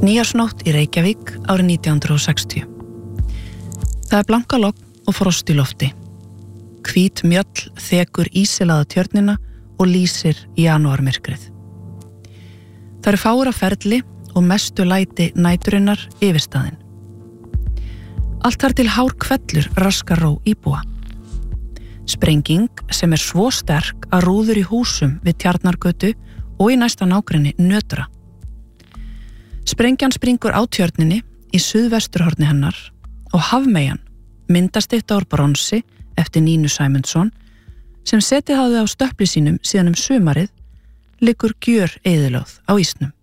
Nýársnótt í Reykjavík árið 1960. Það blankalogn og frost í lofti. Hvít mjöll þekur ísilaða tjörnina og lýsir janúarmyrkrið. Það fáir á ferli og mestu læti næturinnar yfirstaðin. Allt þar til hár hvellur raskar ró íbúa. Sprenging sem svo sterk að rúður í húsum við Tjarnargötu og í næsta nágrenni nötra. Sprengjan springur á tjörninni í suðvesturhorni hennar og hafmeyjan, myndastytta úr bronsi eftir Nínu Sæmundsson, sem setið hafði á stöpli sínum síðan sumarið, liggur gjör eyðilögð á ísnum.